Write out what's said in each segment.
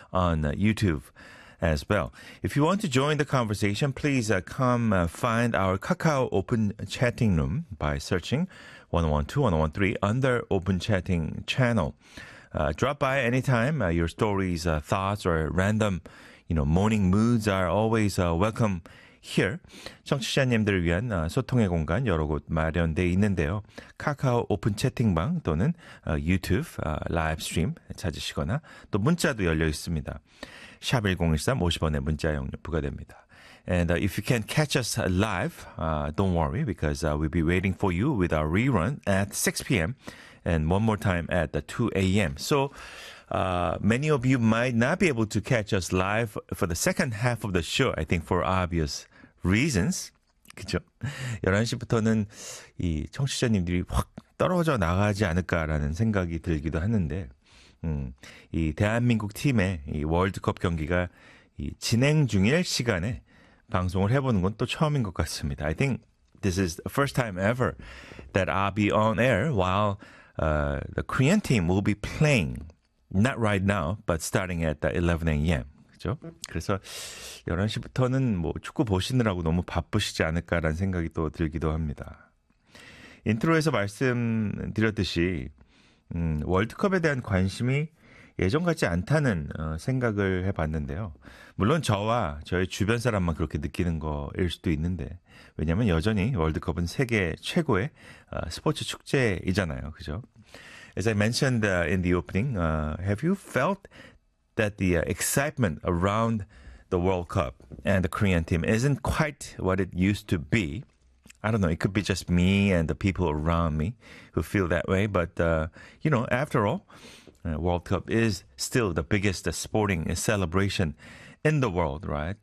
on YouTube as well. If you want to join the conversation, please come find our Kakao Open Chatting Room by searching 1012, 1013 under Open Chatting channel. Drop by anytime. Your stories, thoughts, or random, morning moods are always welcome here. 청취자님들을 위한 소통의 공간 여러 곳 마련되어 있는데요. 카카오 오픈 채팅방 또는 유튜브 라이브 스트림 찾으시거나 또 문자도 열려 있습니다. 샵 1013 50원의 문자 용료 부과됩니다. And if you can't catch us live, don't worry because we'll be waiting for you with our rerun at 6 p.m. and one more time at 2 a.m. So many of you might not be able to catch us live for the second half of the show, I think for obvious reasons. 그죠? 11시부터는 이 청취자님들이 확 떨어져 나가지 않을까라는 생각이 들기도 하는데, 이 대한민국 팀의 이 월드컵 경기가 이 진행 중일 시간에 방송을 해보는 건 또 처음인 것 같습니다. I think this is the first time ever that I'll be on air while the Korean team will be playing. Not right now, but starting at 11 a.m. 그죠? 그래서 11시부터는 뭐 축구 보시느라고 너무 바쁘시지 않을까라는 생각이 또 들기도 합니다. 인트로에서 말씀드렸듯이 월드컵에 대한 관심이 예전 같지 않다는 생각을 해봤는데요. 물론 저와 저의 주변 사람만 그렇게 느끼는 거일 수도 있는데 왜냐하면 여전히 월드컵은 세계 최고의 스포츠 축제이잖아요. 그죠? As I mentioned in the opening, have you felt that the excitement around the World Cup and the Korean team isn't quite what it used to be? I don't know. It could be just me and the people around me who feel that way. But, after all, World Cup is still the biggest sporting celebration in the world, right?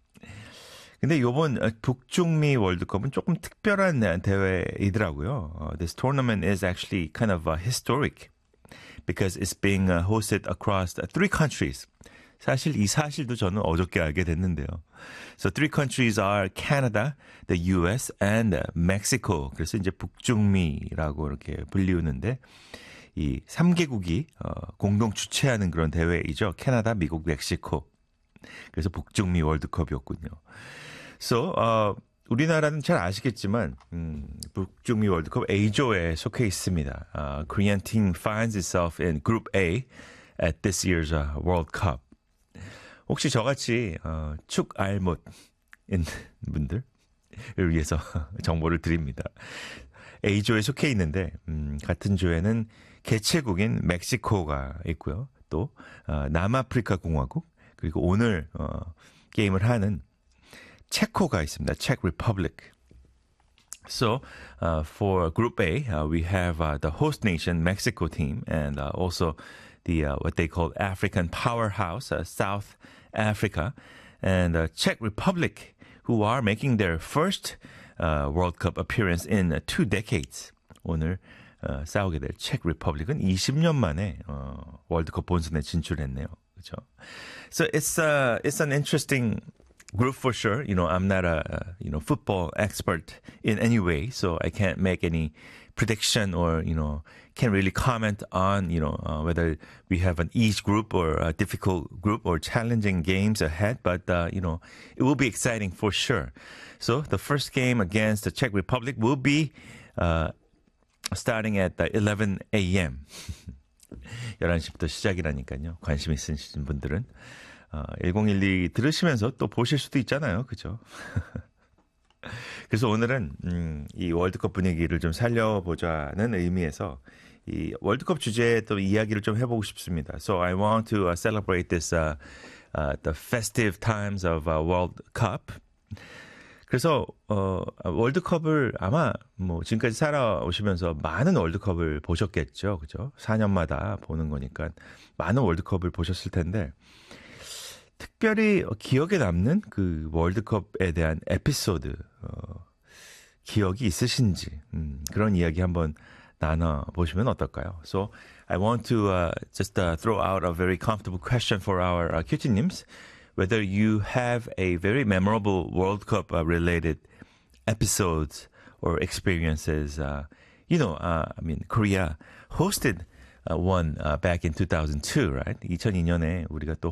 근데 이번 북중미 월드컵은 조금 특별한 대회이더라고요. This tournament is actually kind of historic because it's being hosted across 3 countries. 사실 이 사실도 저는 어저께 알게 됐는데요. So 3 countries are Canada, the US, and Mexico. 그래서 이제 북중미라고 이렇게 불리우는데 이 3개국이 공동 주최하는 그런 대회이죠. 캐나다, 미국, 멕시코. 그래서 북중미 월드컵이었군요. So, 우리나라는 잘 아시겠지만 북중미 월드컵 A조에 속해 있습니다. Korean team finds itself in Group A at this year's World Cup. 혹시 저같이 축 알못인 분들을 위해서 정보를 드립니다. A조에 속해 있는데 같은 조에는 개최국인 멕시코가 있고요. 또 남아프리카 공화국 그리고 오늘 게임을 하는 체코가 있습니다. Czech Republic. So, for Group A, we have the host nation Mexico team and also the what they call African powerhouse, South Africa, and Czech Republic, who are making their first World Cup appearance in 2 decades. 오늘 싸우게 될 Czech Republic은 20년 만에 월드컵 본선에 진출했네요. 그렇죠? So it's an interesting group for sure. I'm not a football expert in any way, so I can't make any prediction or can't really comment on whether we have an easy group or a difficult group or challenging games ahead. But it will be exciting for sure. So the first game against the Czech Republic will be starting at 11 a.m. 11시부터 시작이라니까요. 관심 있으신 분들은 1012 들으시면서 또 보실 수도 있잖아요. 그죠? 그래서 오늘은 이 월드컵 분위기를 좀 살려보자는 의미에서 이 월드컵 주제에 또 이야기를 좀 해보고 싶습니다. So I want to celebrate this the festive times of World Cup. 그래서 월드컵을 아마 뭐 지금까지 살아오시면서 많은 월드컵을 보셨겠죠. 그죠? 4년마다 보는 거니까 많은 월드컵을 보셨을 텐데 특별히 기억에 남는 그 월드컵에 대한 에피소드 기억이 있으신지 그런 이야기 한번 나눠보시면 어떨까요? So I want to just throw out a very comfortable question for our 큐티님s. Whether you have a very memorable World Cup related episodes or experiences. Korea hosted one back in 2002, right? 2002년에 우리가 또